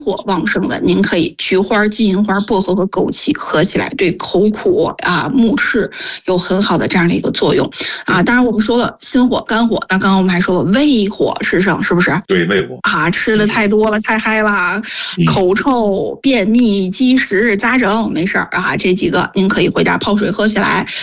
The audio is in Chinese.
火旺盛的，您可以菊花、金银花、薄荷和枸杞合起来，对口苦目赤有很好的这样的一个作用当然我们说了心火、肝火，那刚刚我们还说了胃火炽盛，是不是？ 对，胃火吃的太多了，太嗨了，口臭、便秘、积食、杂症，没事这几个您可以回家泡水喝起来。